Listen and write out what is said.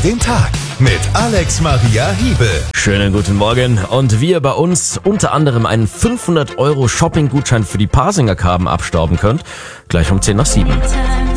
den Tag mit Alex Maria Hiebel. Schönen guten Morgen. Und wie ihr bei uns unter anderem einen 500 € Shopping-Gutschein für die Pasinger Karben abstauben könnt, gleich um 10 nach 7.